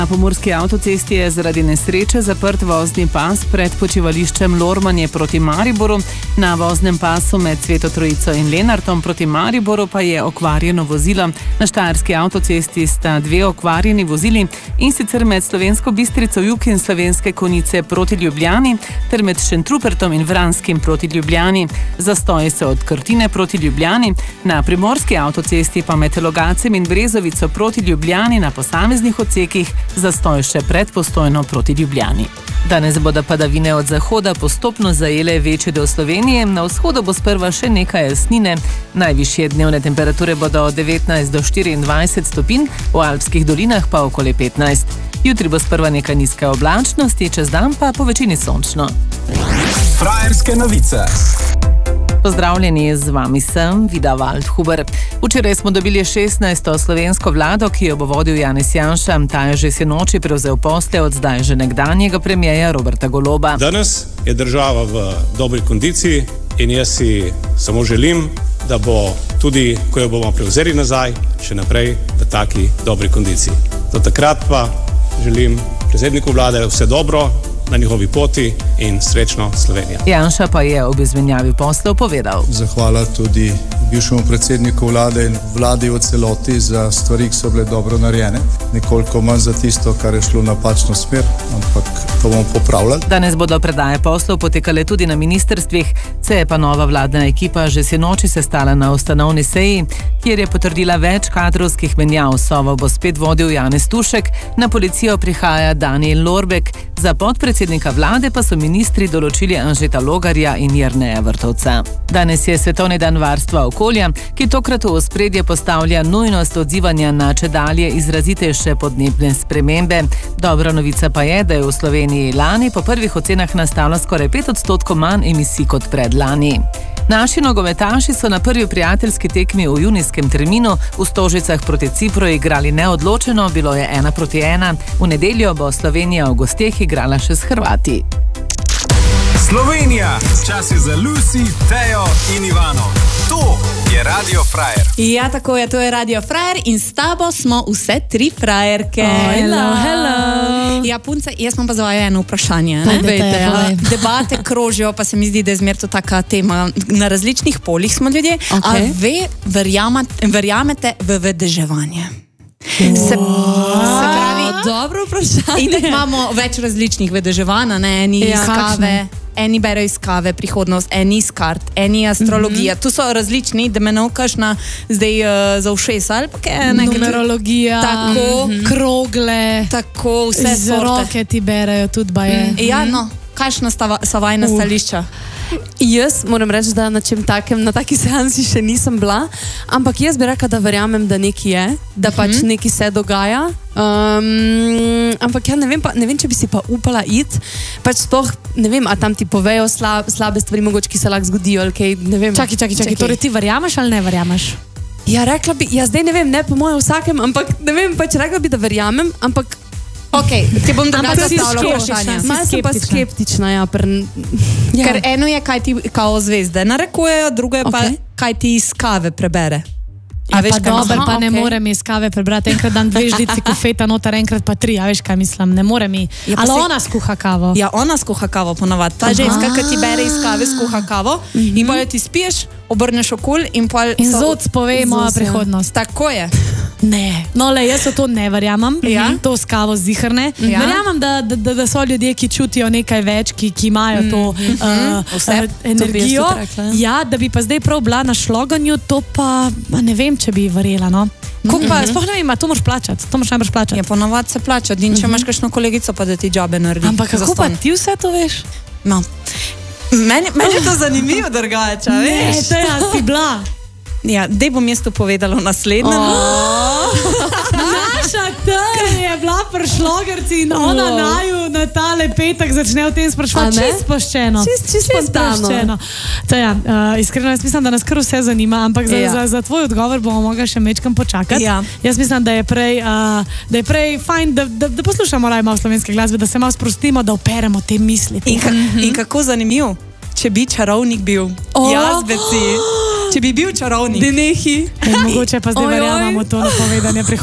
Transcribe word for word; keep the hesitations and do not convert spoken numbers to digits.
Na pomurski avtocesti je zaradi nesreče zaprt vozni pas pred počivališčem Lormanje proti Mariboru. Na voznem pasu med Sveto Trojico in Lenartom proti Mariboru pa je okvarjeno vozilo. Na štajerski avtocesti sta dve okvarjeni vozili, in sicer med Slovensko Bistrico jug in Slovenske Konjice proti Ljubljani ter med Šentrupertom in Vranskim proti Ljubljani. Zastoji so od Krtine proti Ljubljani, na primorski avtocesti pa med Logacem in Brezovico proti Ljubljani na posameznih odsekih, zastoj še pred Postojno proti Ljubljani. Danes bodo padavine od zahoda postopno zajele večji del Slovenije, na vzhodu bo sprva še nekaj jasnine. Najvišje dnevne temperature bodo od devetnajst do štiriindvajset stopinj, v alpskih dolinah pa okoli petnajst. Jutri bo sprva nekaj nizke oblačnosti, čez dan pa po večini sončno. Frajerske novice. Pozdravljeni, z vami sem Vida Waldhuber. Včeraj smo dobili šestnajsto slovensko vlado, ki jo bo vodil Janez Janša. Ta je že sinoči prevzel posle od zdaj že nekdanjega premierja Roberta Goloba. Danes je država v dobri kondiciji in jaz si samo želim, da bo tudi, ko jo bomo prevzeli nazaj, še naprej v taki dobri kondiciji. Do takrat pa želim predsedniku vlade vse dobro na njihovi poti in srečno Slovenija. Janša pa je ob izmenjavi poslov povedal: Zahvala tudi bivšemu predsedniku vlade in vladi v celoti za stvari, ki so bile dobro narejene. Nekoliko manj za tisto, kar je šlo v napačno smer, ampak to bomo popravljali. Danes bodo predaje poslov potekale tudi na ministrstvih. Se je pa nova vladna ekipa že sinoči sestala na ustanovni seji, kjer je potrdila več kadrovskih menjav. Sovo bo spet vodil Janez Tušek, na policijo prihaja Danijel Lorbek, za podpredsednika vlade pa so ministri določili Anžeta Logarja in Jerneja Vrtovca. Danes je Svetovni dan varstva okolja, ki tokrat v ospredje postavlja nujnost odzivanja na čedalje izrazitejše podnebne spremembe. Dobra novica pa je, da je v Sloveniji lani po prvih ocenah nastalo skoraj pet odstotkov manj emisij kot predlani. Naši nogometaši so na prvi prijateljski tekmi v junijskem terminu v Stožicah proti Cipru igrali neodločeno, bilo je ena proti ena. V nedeljo bo Slovenija v gosteh igrala še s Hrvati. Slovenija, čas je za Lucy, Tejo in Ivano. To je Radio Frajer. Ja, tako je, to je Radio Frajer in s tabo smo vse tri frajerke. Oh, hello, hello. Ja, punce, jaz sem pa za vaju eno vprašanje. Dejte, debate krožijo, pa se mi zdi, da je zmer to taka tema. Na različnih polih smo ljudje. Okay. A ve, verjamete, verjamete v vedeževanje? Se, se pravi, dobro vprašanje. Itak imamo več različnih vedeževanj, ne, eni Ja, iz kave, kakšne? eni berejo iz kave, prihodnost, eni iz kart, eni astrologija. Tu so različni, da me naukaš na zdaj uh, za ušesa ali pa kaj. Numerologija, Tako. krogle, Tako, vse z sorte. roke ti berejo tudi baje. Ja, no, kakšna sta va- so vajna Uh. stališča? Jaz moram reči, da na čem takem, na taki seansi še nisem bila, ampak jaz bi rekla, da verjamem, da nekaj je, da pač nekaj se dogaja. Um, ampak ja, ne vem, pa, ne vem, če bi si pa upala iti, pač sploh, ne vem, a tam ti povejo slab, slabe stvari, mogoče, ki se lahko zgodijo, ali kaj, ne vem. Čakaj, čakaj, čakaj, torej ti verjameš ali ne verjameš? Ja, rekla bi, ja zdaj ne vem, ne po mojem vsakem, ampak ne vem, pač rekla bi, da verjamem, ampak Ok, ti bom Ampak drugače si zastavila skeptična, vprašanje. si malo sem pa skeptična. skeptična, ja, pr, ja. Ker eno je, kaj ti kao zvezde narekujejo, drugo je pa, Ok. kaj ti iz kave prebere. A Ja, veš, pa kaj dober, mislim? pa ne Aha, ok. morem iz kave prebrati, enkrat dan dve žlici kofeta noter, enkrat pa tri, a veš kaj mislim, ne more mi. Ja, pa Ali si- ona skuha kavo? Ja, ona skuha kavo ponavadi. Ta ženska, ki ti bere iz kave, skuha kavo in pa jo ti spiješ, obrneš okol in pol... In so- zoc pove moja Zoc, ja. prihodnost. Tako je. Ne, no le, jaz v to ne verjamem, Ja. to s kavo zihrne. Ja. Verjamem, da, da, da, da so ljudje, ki čutijo nekaj več, ki, ki imajo to uh, Vse. uh, energijo. To bi jaz tudi rekla, ja. Ja, da bi pa zdaj prav bila na šloganju, to pa ma ne vem, če bi verjela. No. Koliko pa, sploh ne vem, a to moraš plačati, to moraš najbrž plačati. Ja, ponavadi se plača. In če imaš kakšno kolegico, pa da ti džabe naredi. Ampak kako pa zastonj. ti vse to veš? No. Meni, meni je to zanimivo, drugače, a Ne, veš? to ja si bila. Ja, dej bom jaz to povedala v naslednjem. Naša T je bila pri šlogerci in ona Wow. naju na tale petek začne o tem A sprašovati. ne? Čist spoščeno. Čist- čist spontano. spoščeno. To ja, uh, iskreno, jaz mislim, da nas kar vse zanima, ampak za, Ja. za, za tvoj odgovor bomo mogli še mečkam počakati. Ja. Jaz mislim, da je prej, uh, da je prej fajn, da, da, da poslušamo raje malo slovenske glasbe, da se malo sprostimo, da operemo te misli. In, ka, in kako zanimivo, če bi čarovnik bil. Oh. Jaz beci. Če bi bil čarovnik. Denehi. Mogoče pa zdaj Ojoj. verjamemo to napovedanje prihodnosti.